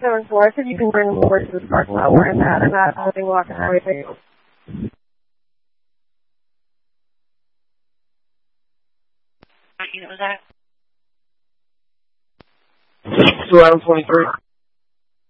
574. I said you can bring them over to this parking lot where I'm at. I'm not helping walk and everything. 1123.